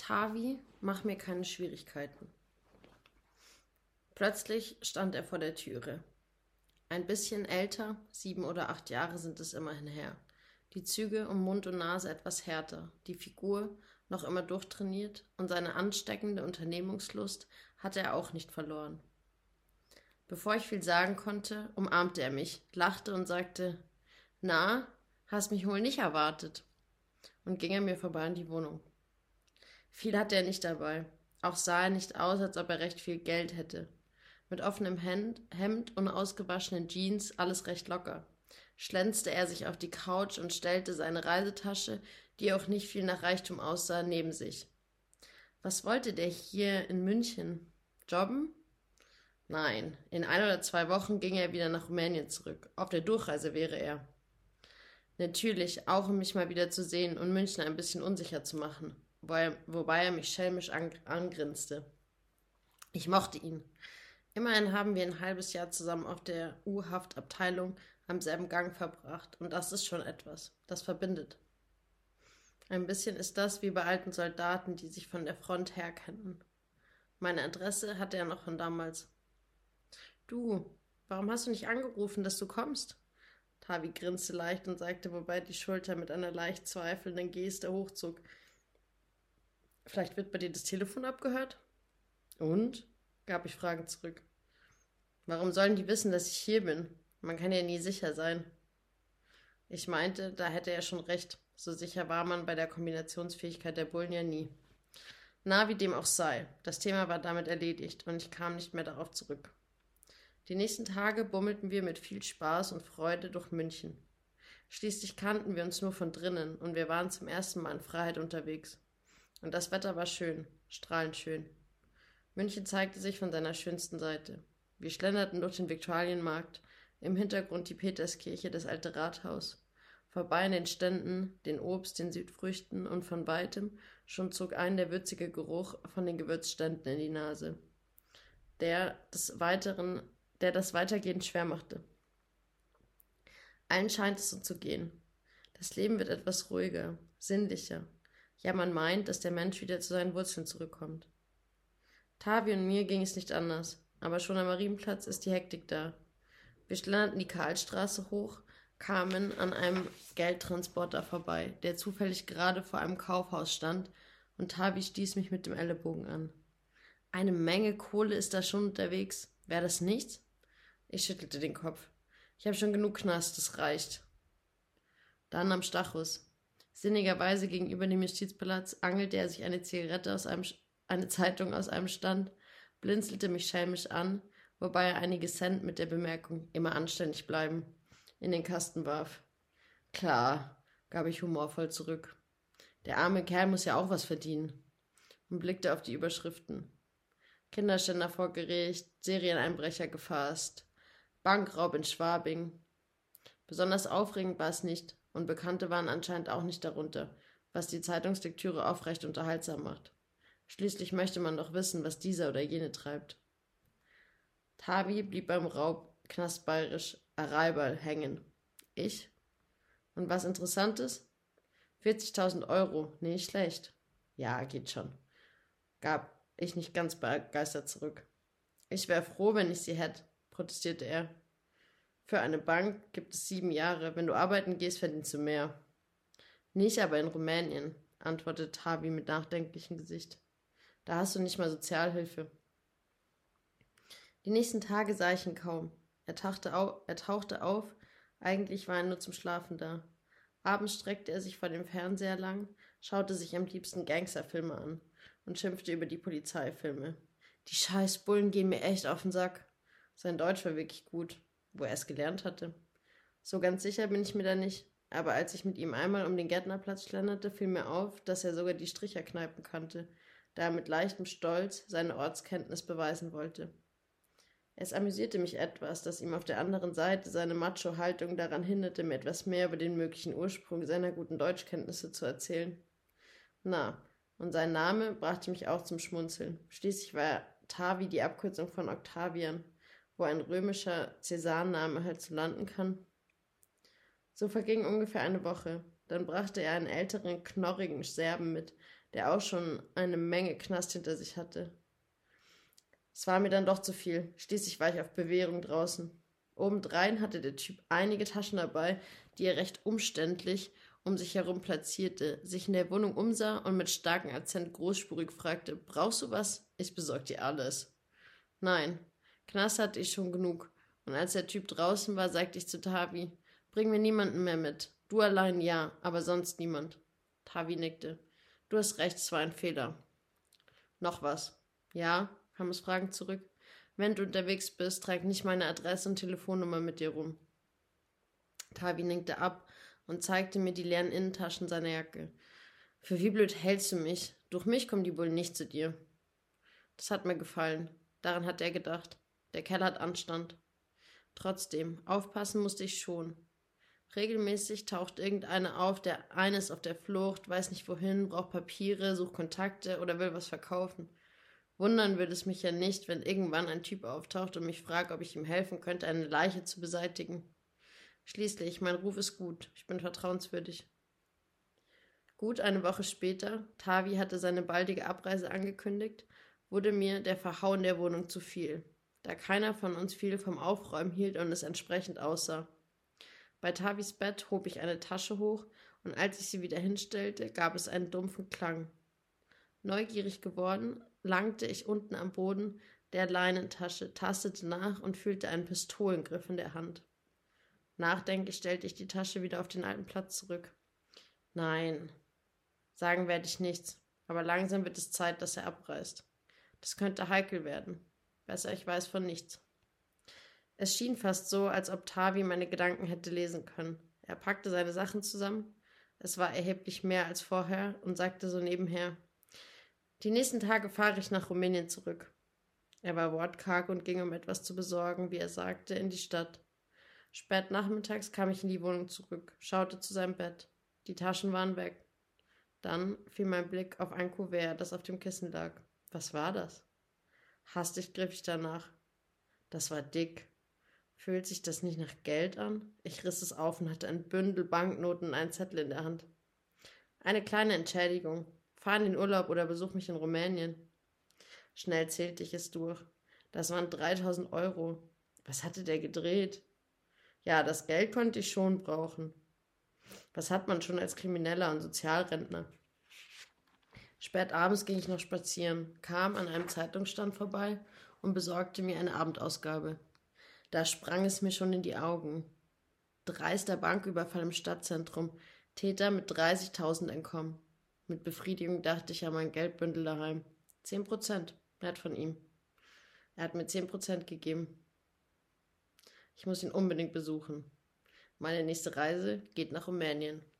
Tavi, mach mir keine Schwierigkeiten. Plötzlich stand er vor der Türe. Ein bisschen älter, 7 oder 8 Jahre sind es immerhin her. Die Züge um Mund und Nase etwas härter, die Figur noch immer durchtrainiert und seine ansteckende Unternehmungslust hatte er auch nicht verloren. Bevor ich viel sagen konnte, umarmte er mich, lachte und sagte, »Na, hast mich wohl nicht erwartet?« und ging an mir vorbei in die Wohnung. Viel hatte er nicht dabei. Auch sah er nicht aus, als ob er recht viel Geld hätte. Mit offenem Hemd und ausgewaschenen Jeans, alles recht locker, schlänzte er sich auf die Couch und stellte seine Reisetasche, die auch nicht viel nach Reichtum aussah, neben sich. Was wollte der hier in München? Jobben? Nein, in 1 oder 2 Wochen ging er wieder nach Rumänien zurück. Auf der Durchreise wäre er. Natürlich, auch um mich mal wieder zu sehen und München ein bisschen unsicher zu machen, wobei er mich schelmisch angrinste. Ich mochte ihn. Immerhin haben wir ein halbes Jahr zusammen auf der U-Haftabteilung am selben Gang verbracht und das ist schon etwas. Das verbindet. Ein bisschen ist das wie bei alten Soldaten, die sich von der Front her kennen. Meine Adresse hatte er noch von damals. Du, warum hast du nicht angerufen, dass du kommst? Tavi grinste leicht und sagte, wobei er die Schulter mit einer leicht zweifelnden Geste hochzog. Vielleicht wird bei dir das Telefon abgehört? Und? Gab ich fragend zurück. Warum sollen die wissen, dass ich hier bin? Man kann ja nie sicher sein. Ich meinte, da hätte er schon recht. So sicher war man bei der Kombinationsfähigkeit der Bullen ja nie. Na, wie dem auch sei. Das Thema war damit erledigt und ich kam nicht mehr darauf zurück. Die nächsten Tage bummelten wir mit viel Spaß und Freude durch München. Schließlich kannten wir uns nur von drinnen und wir waren zum ersten Mal in Freiheit unterwegs. Und das Wetter war schön, strahlend schön. München zeigte sich von seiner schönsten Seite. Wir schlenderten durch den Viktualienmarkt, im Hintergrund die Peterskirche, das alte Rathaus. Vorbei an den Ständen, den Obst, den Südfrüchten und von weitem schon zog einen der würzige Geruch von den Gewürzständen in die Nase, der das Weitergehen schwer machte. Allen scheint es so zu gehen. Das Leben wird etwas ruhiger, sinnlicher. Ja, man meint, dass der Mensch wieder zu seinen Wurzeln zurückkommt. Tavi und mir ging es nicht anders, aber schon am Marienplatz ist die Hektik da. Wir schlenderten die Karlstraße hoch, kamen an einem Geldtransporter vorbei, der zufällig gerade vor einem Kaufhaus stand, und Tavi stieß mich mit dem Ellenbogen an. Eine Menge Kohle ist da schon unterwegs. Wäre das nichts? Ich schüttelte den Kopf. Ich habe schon genug Knast, das reicht. Dann am Stachus. Sinnigerweise gegenüber dem Justizpalast angelte er sich eine Zigarette eine Zeitung aus einem Stand, blinzelte mich schelmisch an, wobei er einige Cent mit der Bemerkung »immer anständig bleiben« in den Kasten warf. »Klar«, gab ich humorvoll zurück. »Der arme Kerl muss ja auch was verdienen« und blickte auf die Überschriften. Kinderschänder vor Gericht, Serieneinbrecher gefasst, Bankraub in Schwabing. Besonders aufregend war es nicht und Bekannte waren anscheinend auch nicht darunter, was die Zeitungslektüre aufrecht unterhaltsam macht. Schließlich möchte man doch wissen, was dieser oder jene treibt. Tavi blieb beim Raub knastbayerisch Areibal hängen. Ich? Und was Interessantes? 40.000 Euro, nicht schlecht. Ja, geht schon. Gab ich nicht ganz begeistert zurück. Ich wäre froh, wenn ich sie hätte, protestierte er. Für eine Bank gibt es 7 Jahre. Wenn du arbeiten gehst, verdienst du mehr. Nicht aber in Rumänien, antwortete Tavi mit nachdenklichem Gesicht. Da hast du nicht mal Sozialhilfe. Die nächsten Tage sah ich ihn kaum. Er tauchte auf, eigentlich war er nur zum Schlafen da. Abends streckte er sich vor dem Fernseher lang, schaute sich am liebsten Gangsterfilme an und schimpfte über die Polizeifilme. Die scheiß Bullen gehen mir echt auf den Sack. Sein Deutsch war wirklich gut, wo er es gelernt hatte. So ganz sicher bin ich mir da nicht, aber als ich mit ihm einmal um den Gärtnerplatz schlenderte, fiel mir auf, dass er sogar die Stricherkneipen kannte, da er mit leichtem Stolz seine Ortskenntnis beweisen wollte. Es amüsierte mich etwas, dass ihm auf der anderen Seite seine Macho-Haltung daran hinderte, mir etwas mehr über den möglichen Ursprung seiner guten Deutschkenntnisse zu erzählen. Na, und sein Name brachte mich auch zum Schmunzeln. Schließlich war Tavi die Abkürzung von Octavian, wo ein römischer Cäsarname halt so landen kann. So verging ungefähr eine Woche. Dann brachte er einen älteren, knorrigen Serben mit, der auch schon eine Menge Knast hinter sich hatte. Es war mir dann doch zu viel. Schließlich war ich auf Bewährung draußen. Obendrein hatte der Typ einige Taschen dabei, die er recht umständlich um sich herum platzierte, sich in der Wohnung umsah und mit starkem Akzent großspurig fragte: Brauchst du was? Ich besorg dir alles. Nein, Knast hatte ich schon genug. Und als der Typ draußen war, sagte ich zu Tavi: Bring mir niemanden mehr mit. Du allein ja, aber sonst niemand. Tavi nickte. Du hast recht, es war ein Fehler. Noch was? Ja, kam es fragend zurück. Wenn du unterwegs bist, trag nicht meine Adresse und Telefonnummer mit dir rum. Tavi nickte ab und zeigte mir die leeren Innentaschen seiner Jacke. Für wie blöd hältst du mich? Durch mich kommen die Bullen nicht zu dir. Das hat mir gefallen. Daran hat er gedacht. Der Kerl hat Anstand. Trotzdem, aufpassen musste ich schon. Regelmäßig taucht irgendeiner auf, der eines auf der Flucht, weiß nicht wohin, braucht Papiere, sucht Kontakte oder will was verkaufen. Wundern würde es mich ja nicht, wenn irgendwann ein Typ auftaucht und mich fragt, ob ich ihm helfen könnte, eine Leiche zu beseitigen. Schließlich, mein Ruf ist gut, ich bin vertrauenswürdig. Gut eine Woche später, Tavi hatte seine baldige Abreise angekündigt, wurde mir der Verhau in der Wohnung zu viel, da keiner von uns viel vom Aufräumen hielt und es entsprechend aussah. Bei Tavis Bett hob ich eine Tasche hoch, und als ich sie wieder hinstellte, gab es einen dumpfen Klang. Neugierig geworden, langte ich unten am Boden der Leinentasche, tastete nach und fühlte einen Pistolengriff in der Hand. Nachdenklich stellte ich die Tasche wieder auf den alten Platz zurück. Nein, sagen werde ich nichts, aber langsam wird es Zeit, dass er abreist. Das könnte heikel werden. Besser, ich weiß von nichts. Es schien fast so, als ob Tavi meine Gedanken hätte lesen können. Er packte seine Sachen zusammen, es war erheblich mehr als vorher, und sagte so nebenher: Die nächsten Tage fahre ich nach Rumänien zurück. Er war wortkarg und ging, um etwas zu besorgen, wie er sagte, in die Stadt. Spät nachmittags kam ich in die Wohnung zurück, schaute zu seinem Bett. Die Taschen waren weg. Dann fiel mein Blick auf ein Kuvert, das auf dem Kissen lag. Was war das? Hastig griff ich danach. Das war dick. Fühlt sich das nicht nach Geld an? Ich riss es auf und hatte ein Bündel Banknoten und einen Zettel in der Hand. Eine kleine Entschädigung. Fahr in den Urlaub oder besuch mich in Rumänien. Schnell zählte ich es durch. Das waren 3000 Euro. Was hatte der gedreht? Ja, das Geld konnte ich schon brauchen. Was hat man schon als Krimineller und Sozialrentner? Spät abends ging ich noch spazieren, kam an einem Zeitungsstand vorbei und besorgte mir eine Abendausgabe. Da sprang es mir schon in die Augen. Dreister Banküberfall im Stadtzentrum. Täter mit 30.000 entkommen. Mit Befriedigung dachte ich an mein Geldbündel daheim. 10%, nett von ihm. Er hat mir 10% gegeben. Ich muss ihn unbedingt besuchen. Meine nächste Reise geht nach Rumänien.